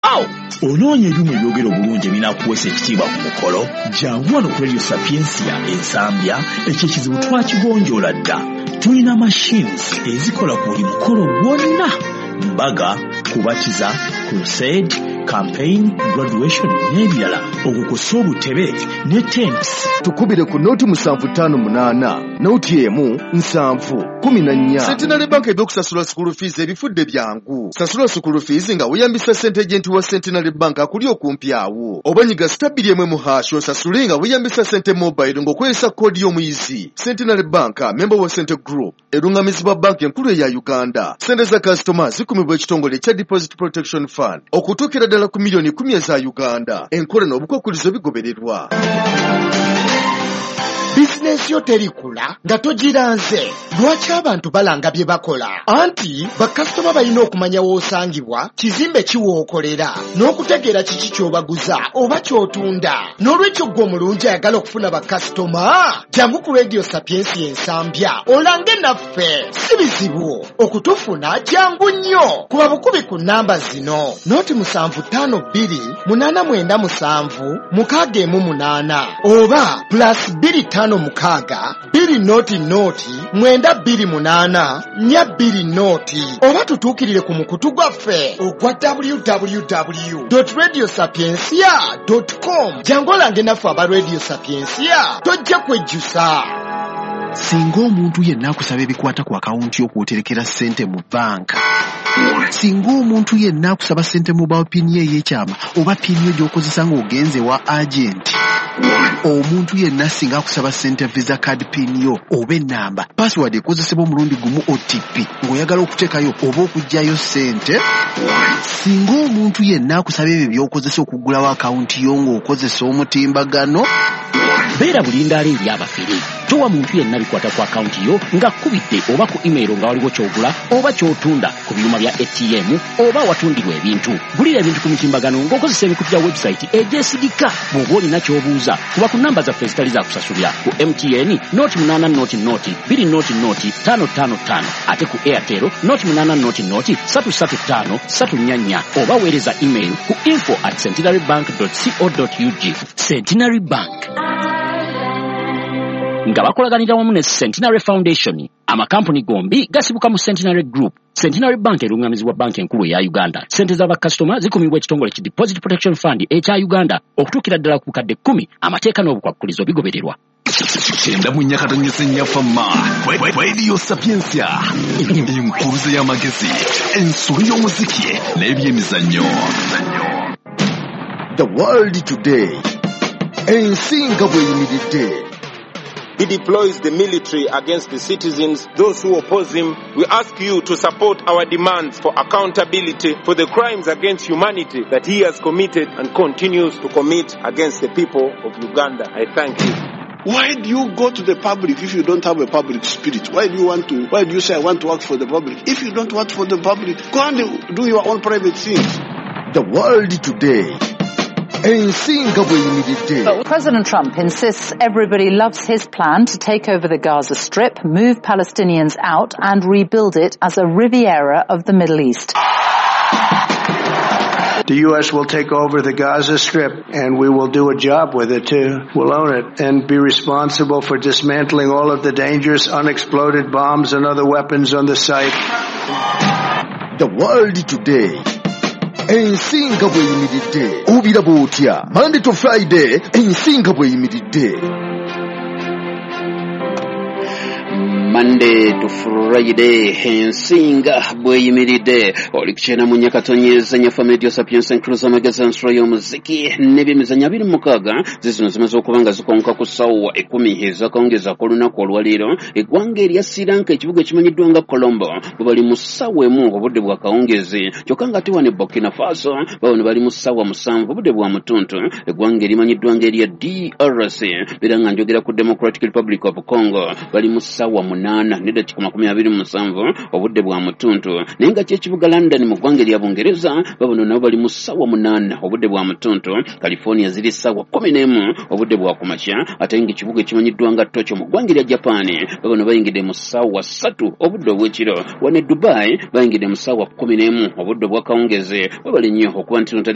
Onoonya ebimu ebyogero bulungi ebinaakuweesa ekitiibwa ku mukolo, jangu wano ku Radio Sapiensia Ensambya, ekyo ekizibu twakigonjoola dda. Tulina machines ezikola ku buli mukolo gwonna: mbaga, kubatiza, crusade, campaign, graduation n'ebirala, okukosa obutebe ne tents. Tukubire ku noti 758 noti emu 714. Centenary Bank eby'okusasula school fees ebifudde byangu. Sasula school fees nga weeyambisa ssente agenti wa Centenary Bank akuli okumpi awo. Oba nyiga stabili emwe mu hash osasule nga weeyambisa ssente mobile ng'okozesa koodi y'omuyizi. Centenary Bank, member wa Centre Group, erungamizibwa bank enkulu eya Uganda. Ssente za customers zikumibwa ekitongole ekya Deposit Protection Fund okutuukira ddala ku milioni 10 eza Uganda. Enkola n'obukwakkulizo bigobererwa. Bizinesi yo terikula nga togiranze. Lwaki abantu balanga bye bakola? Anti bakasitoma balina okumanya w'osangibwa, kizimbe kiwookolera, n'okutegeera kiki ky'obaguza oba ky'otunda. N'olwekyo gwe omulungi ayagala okufuna bakasitoma, jangu ku Radio Sapiensia Ensambya olange naffe. Si bizibu okutufuna, jangu nnyo. Kuba bukubi ku namba zino: noti 752 897 618 oba +25 mukaaga 2 noti 928 4 noti, oba tutuukirire ku mukutu gwaffe ogwa www.radiosapiensia.com. jangu olange naffe aba Radio Sapiensia, tojja kwejjusa. Singa omuntu yenna akusaba ebikwata ku akawunti y'okwoterekera ssente mu banka, singa omuntu yenna akusaba ssente mu pini ey'ekyama oba pini gy'okozesa ng'ogenze wa agenti, omuntu yenna singa akusaba ssente visa card pin yo oba ennamba password ekozesebwa omulundi gumu OTP ng'oyagala okuteekayo oba okuggyayo ssente, singa omuntu yenna akusaba ebyo by'okozesa okuggulawo akawunti yo ng'okozesa omutimbagano, beera bulindaala eri abafere. Towa muntu yenna bikwata ku akawunti yo nga kubidde oba ku email nga waliwo ky'ogula oba ky'otunda ku byuma bya ATM oba watundirwa ebintu. Gulira ebintu ku mutimbagano ng'okozesa emikutu gya website egyesigika. Bw'oba olina ky'obuuza kuba ku namba zaffe ezitali za kusasulira. Ku MTN noti 8 noti 2 noti 555, ate ku Airtel noti 8 noti 335 344, oba weereza email ku info@centenarybank.co.ug. Centenary Bank nga bakolaganira wamu ne Centenary Foundation, amakampuni gombi gasibuka mu Centenary Group. Centenary Bank erungamizibwa banki enkulu ya Uganda. Ssente z'abakasitoma zikumibwa ekitongole ki Deposit Protection Fund ekya Uganda okutuukira ddala ku kadde 10. Amateeka n'obukwakkulizo bigobererwa. Kyenda mu nyakatonyese nnyafama Radio Sapiensia, enkuluze y'amagezi, ensulu y'omuziki n'ebyemizannyo. The world today. Ensinga bweyimiridde. He deploys the military against the citizens, those who oppose him. We ask you to support our demands for accountability for the crimes against humanity that he has committed and continues to commit against the people of Uganda. I thank you. Why do you go to the public if you don't have a public spirit? Why do you say I want to work for the public? If you don't work for the public, go and do your own private things. The world today. But President Trump insists everybody loves his plan to take over the Gaza Strip, move Palestinians out and rebuild it as a Riviera of the Middle East. The U.S. will take over the Gaza Strip, and we will do a job with it, too. We'll own it and be responsible for dismantling all of the dangerous unexploded bombs and other weapons on the site. The world today. Ensinga bweyimiridde. Obira bw'otya. Monday to Friday, ensinga bweyimiridde. Monday to Friday, ensinga bweyimiridde. Oli kukyena mu nyakatonyeza nyafa Radio Sapiensia enkuluza amagezi ensolo y'omuziki n'ebyemizannyo 26 zizino zimaze okuba nga zikonka ku ssaawa 10 ez'akawungezaako olunaku olwaleero. Eggwanga erya Sri Lanka, ekibuga ekimanyiddwa nga Colombo, bwe bali mu ssaawa emu obudde bwa kawungezi, kyokka nga ate wano Burkina Faso bano bali mu ssaawa 7 obudde bwa mutuntu. Eggwanga erimanyiddwa nga erya DRC era nga njogera ku Democratic Republic of Congo bali mu ssaawa 8 n'eddakiika 27 obudde bwa mutuntu. Naye nga ky'ekibuga London mu ggwanga erya Bungereza babano nabo bali mu ssaawa 8 obudde bwa mutuntu. California ziri ssaawa 11 obudde bwa kumakya, ate ng'ekibuga ekimanyiddwa nga Tokyo mu ggwanga erya Japan babano bayingidde mu ssaawa 3 obudde obw'ekiro. Wano Dubai bayingidde mu ssaawa 11 obudde obwa kawungezi. Webale nnyo okuba nti